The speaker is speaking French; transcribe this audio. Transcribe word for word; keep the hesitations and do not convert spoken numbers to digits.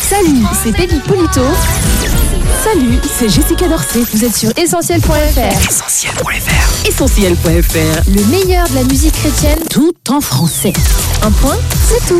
Salut, c'est Peggy Polito. Salut, c'est Jessica Dorset. Vous êtes sur essentiel point f r. essentiel point f r. essentiel point f r. Le meilleur de la musique chrétienne, tout en français. Un point, c'est tout.